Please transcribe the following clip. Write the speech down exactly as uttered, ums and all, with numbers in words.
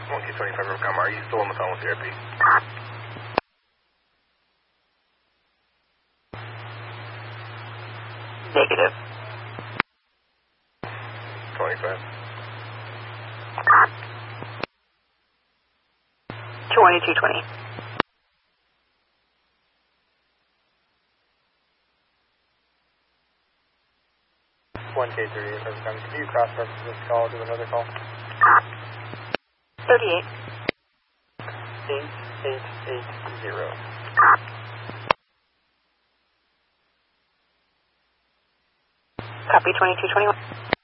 one K twenty-five Rivercom, are you still on the phone with the R P? Negative. twenty-five. twenty-two twenty. one K thirty-eight Rivercom, could you cross-reference this call to another call? thirty-eight. eight eight eight zero. Copy twenty-two twenty-one.